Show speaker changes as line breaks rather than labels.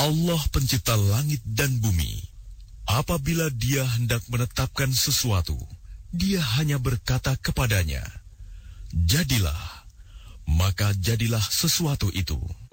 Allah pencipta langit dan bumi. Apabila Dia hendak menetapkan sesuatu, Dia hanya berkata kepadanya, "Jadilah," maka jadilah sesuatu itu.